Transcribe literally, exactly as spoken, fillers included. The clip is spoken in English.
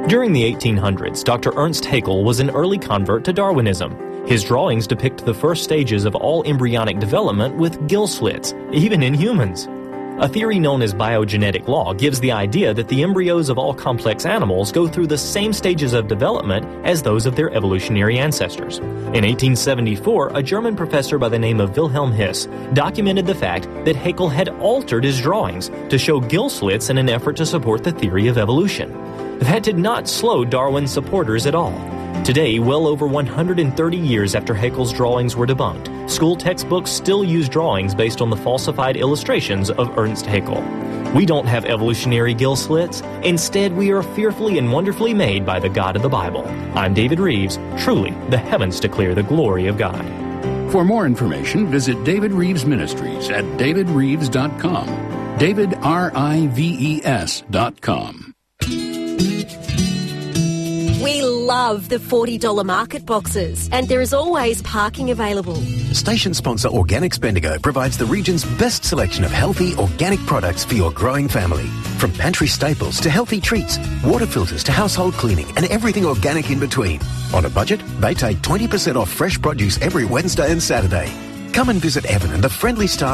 During the eighteen hundreds, Doctor Ernst Haeckel was an early convert to Darwinism. His drawings depict the first stages of all embryonic development with gill slits, even in humans. A theory known as biogenetic law gives the idea that the embryos of all complex animals go through the same stages of development as those of their evolutionary ancestors. In eighteen seventy-four, a German professor by the name of Wilhelm His documented the fact that Haeckel had altered his drawings to show gill slits in an effort to support the theory of evolution. That did not slow Darwin's supporters at all. Today, well over one hundred thirty years after Haeckel's drawings were debunked, school textbooks still use drawings based on the falsified illustrations of Ernst Haeckel. We don't have evolutionary gill slits. Instead, we are fearfully and wonderfully made by the God of the Bible. I'm David Reeves. Truly, the heavens declare the glory of God. For more information, visit David Reeves Ministries at david reeves dot com. David, R I V E S dot com. We love the forty dollars market boxes, and there is always parking available. Station sponsor Organics Bendigo provides the region's best selection of healthy organic products for your growing family. From pantry staples to healthy treats, water filters to household cleaning, and everything organic in between. On a budget, they take twenty percent off fresh produce every Wednesday and Saturday. Come and visit Evan and the friendly staff